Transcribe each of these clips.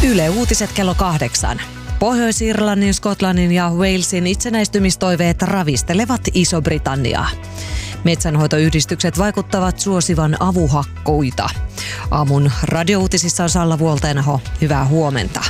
Yle Uutiset kello 8. Pohjois-Irlannin, Skotlannin ja Walesin itsenäistymistoiveet ravistelevat Iso-Britanniaa. Metsänhoitoyhdistykset vaikuttavat suosivan avuhakkuita. Aamun radiouutisissa on Salla Vuolteenaho. Hyvää huomenta.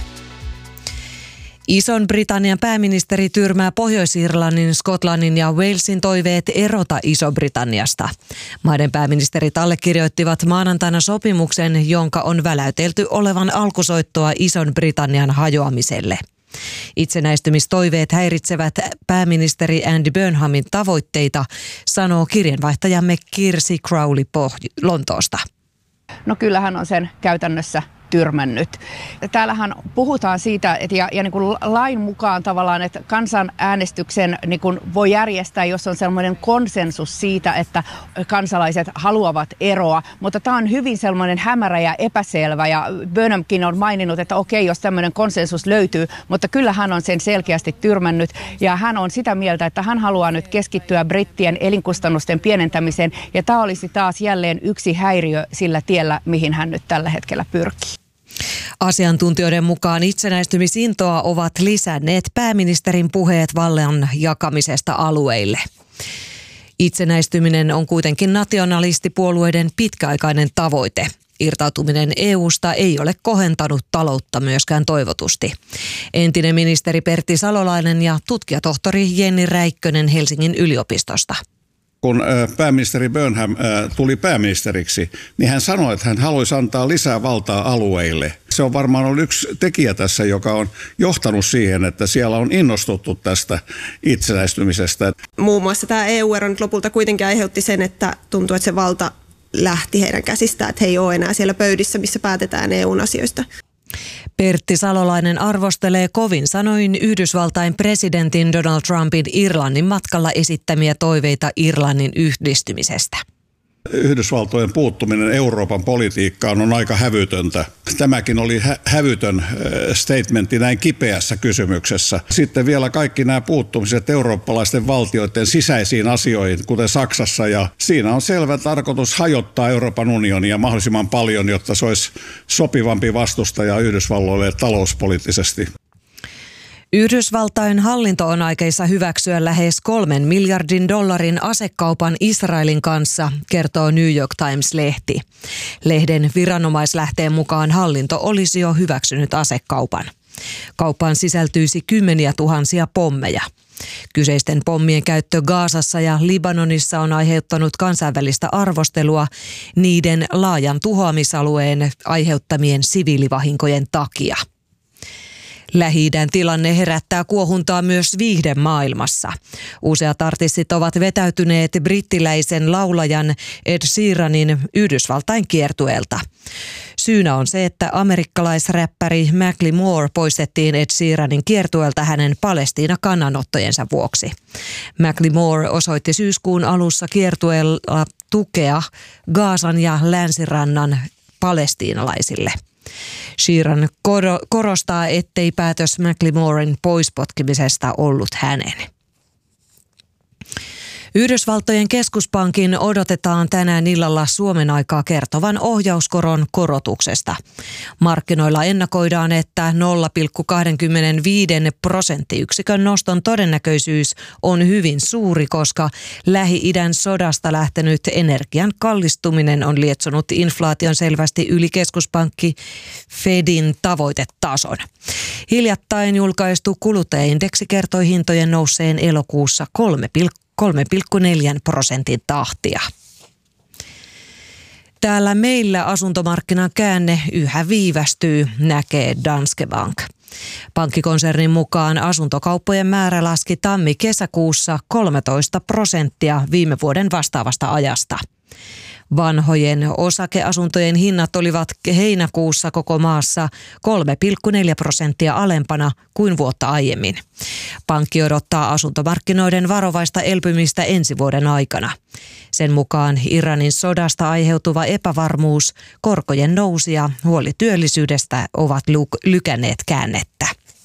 Ison-Britannian pääministeri tyrmää Pohjois-Irlannin, Skotlannin ja Walesin toiveet erota Iso-Britanniasta. Maiden pääministerit allekirjoittivat maanantaina sopimuksen, jonka on väläytelty olevan alkusoittoa Ison-Britannian hajoamiselle. Itsenäistymistoiveet häiritsevät pääministeri Andy Burnhamin tavoitteita, sanoo kirjanvaihtajamme Kirsi Crowley Lontoosta. No kyllähän on sen käytännössä tyrmännyt. Täällähän puhutaan siitä, että ja niin kuin lain mukaan tavallaan, että kansanäänestyksen niin kuin voi järjestää, jos on sellainen konsensus siitä, että kansalaiset haluavat eroa, mutta tämä on hyvin sellainen hämärä ja epäselvä, ja Burnhamkin on maininnut, että okei, jos tämmöinen konsensus löytyy, mutta kyllä hän on sen selkeästi tyrmännyt, ja hän on sitä mieltä, että hän haluaa nyt keskittyä brittien elinkustannusten pienentämiseen, ja tämä olisi taas jälleen yksi häiriö sillä tiellä, mihin hän nyt tällä hetkellä pyrkii. Asiantuntijoiden mukaan itsenäistymisintoa ovat lisänneet pääministerin puheet vallan jakamisesta alueille. Itsenäistyminen on kuitenkin nationalistipuolueiden pitkäaikainen tavoite. Irtautuminen EU:sta ei ole kohentanut taloutta myöskään toivotusti. Entinen ministeri Pertti Salolainen ja tutkijatohtori Jenni Räikkönen Helsingin yliopistosta. Kun pääministeri Burnham tuli pääministeriksi, niin hän sanoi, että hän haluaisi antaa lisää valtaa alueille. Se on varmaan ollut yksi tekijä tässä, joka on johtanut siihen, että siellä on innostuttu tästä itsenäistymisestä. Muun muassa tämä EU-ero nyt lopulta kuitenkin aiheutti sen, että tuntuu, että se valta lähti heidän käsistään, että he ei ole enää siellä pöydissä, missä päätetään EUn asioista. Pertti Salolainen arvostelee kovin sanoin Yhdysvaltain presidentin Donald Trumpin Irlannin matkalla esittämiä toiveita Irlannin yhdistymisestä. Yhdysvaltojen puuttuminen Euroopan politiikkaan on aika hävytöntä. Tämäkin oli hävytön statementti näin kipeässä kysymyksessä. Sitten vielä kaikki nämä puuttumiset eurooppalaisten valtioiden sisäisiin asioihin, kuten Saksassa. Ja siinä on selvä tarkoitus hajottaa Euroopan unionia mahdollisimman paljon, jotta se olisi sopivampi vastustaja Yhdysvalloille talouspoliittisesti. Yhdysvaltain hallinto on aikeissa hyväksyä lähes $3 miljardin asekaupan Israelin kanssa, kertoo New York Times-lehti. Lehden viranomaislähteen mukaan hallinto olisi jo hyväksynyt asekaupan. Kauppaan sisältyisi kymmeniä tuhansia pommeja. Kyseisten pommien käyttö Gazassa ja Libanonissa on aiheuttanut kansainvälistä arvostelua niiden laajan tuhoamisalueen aiheuttamien siviilivahinkojen takia. Lähi-idän tilanne herättää kuohuntaa myös viihdemaailmassa. Useat artistit ovat vetäytyneet brittiläisen laulajan Ed Sheeranin Yhdysvaltain kiertueelta. Syynä on se, että amerikkalaisräppäri Macklemore poistettiin Ed Sheeranin kiertueelta hänen Palestiina-kannanottojensa vuoksi. Macklemore osoitti syyskuun alussa kiertueella tukea Gazan ja Länsirannan palestiinalaisille. Sheeran korostaa, ettei päätös Macklemoren poispotkimisesta ollut hänen. Yhdysvaltojen keskuspankin odotetaan tänään illalla Suomen aikaa kertovan ohjauskoron korotuksesta. Markkinoilla ennakoidaan, että 0,25% noston todennäköisyys on hyvin suuri, koska Lähi-idän sodasta lähtenyt energian kallistuminen on lietsonut inflaation selvästi yli keskuspankki Fedin tavoitetason. Hiljattain julkaistu kuluttajaindeksi kertoi hintojen nousseen elokuussa 3,4% tahtia. Täällä meillä asuntomarkkinan käänne yhä viivästyy, näkee Danske Bank. Pankkikonsernin mukaan asuntokauppojen määrä laski tammi-kesäkuussa 13% viime vuoden vastaavasta ajasta. Vanhojen osakeasuntojen hinnat olivat heinäkuussa koko maassa 3,4% alempana kuin vuotta aiemmin. Pankki odottaa asuntomarkkinoiden varovaista elpymistä ensi vuoden aikana. Sen mukaan Iranin sodasta aiheutuva epävarmuus, korkojen nousu ja huoli työllisyydestä ovat lykänneet käännettä.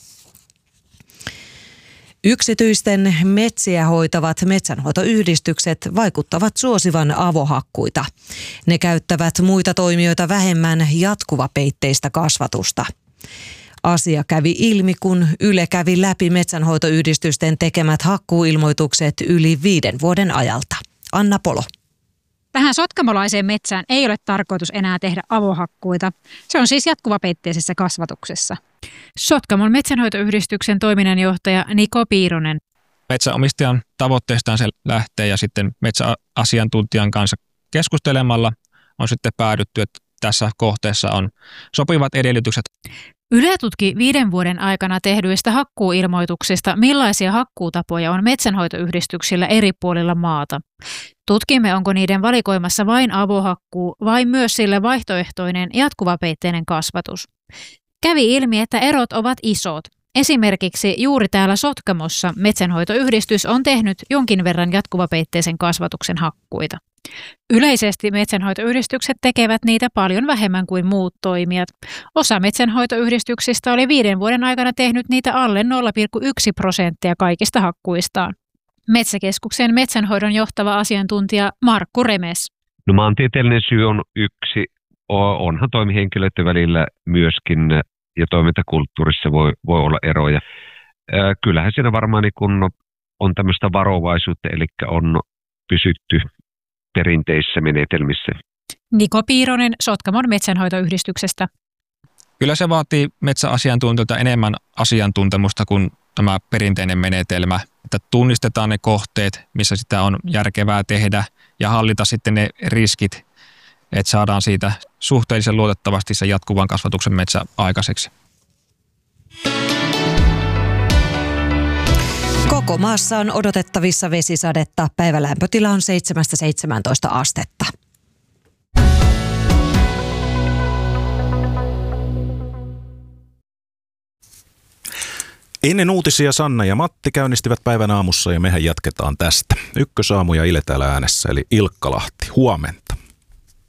Yksityisten metsiä hoitavat metsänhoitoyhdistykset vaikuttavat suosivan avohakkuita. Ne käyttävät muita toimijoita vähemmän jatkuvapeitteistä kasvatusta. Asia kävi ilmi, kun Yle kävi läpi metsänhoitoyhdistysten tekemät hakkuuilmoitukset yli 5 vuoden ajalta. Anna Polo. Tähän sotkamolaiseen metsään ei ole tarkoitus enää tehdä avohakkuita. Se on siis jatkuvapeitteisessä kasvatuksessa. Sotkamon metsänhoitoyhdistyksen toiminnanjohtaja Niko Piironen. Metsänomistajan tavoitteestaan se lähtee ja sitten metsäasiantuntijan kanssa keskustelemalla on sitten päädytty, että tässä kohteessa on sopivat edellytykset. Yle tutki 5 vuoden aikana tehdyistä hakkuuilmoituksista, millaisia hakkuutapoja on metsänhoitoyhdistyksillä eri puolilla maata. Tutkimme, onko niiden valikoimassa vain avohakkuu vai myös sille vaihtoehtoinen jatkuvapeitteinen kasvatus. Kävi ilmi, että erot ovat isot. Esimerkiksi juuri täällä Sotkamossa metsänhoitoyhdistys on tehnyt jonkin verran jatkuvapeitteisen kasvatuksen hakkuita. Yleisesti metsänhoitoyhdistykset tekevät niitä paljon vähemmän kuin muut toimijat. Osa metsänhoitoyhdistyksistä oli 5 vuoden aikana tehnyt niitä alle 0,1% kaikista hakkuistaan. Metsäkeskuksen metsänhoidon johtava asiantuntija Markku Remes. No, maantieteellinen syy on yksi. Onhan toimihenkilöiden välillä myöskin ja toimintakulttuurissa voi olla eroja. Kyllähän siinä varmaan niin kun on tämmöistä varovaisuutta, eli on pysytty perinteisissä menetelmissä. Niko Piironen Sotkamon metsänhoitoyhdistyksestä. Kyllä se vaatii metsäasiantuntijoilta enemmän asiantuntemusta kuin tämä perinteinen menetelmä, että tunnistetaan ne kohteet, missä sitä on järkevää tehdä ja hallita sitten ne riskit, että saadaan siitä suhteellisen luotettavasti se jatkuvan kasvatuksen metsä aikaiseksi. Koko maassa on odotettavissa vesisadetta. Päivälämpötila on 7-17 astetta. Ennen uutisia Sanna ja Matti käynnistivät päivän aamussa ja mehän jatketaan tästä. Ykkösaamu ja Ile täällä äänessä eli Ilkka Lahti. Huomenta.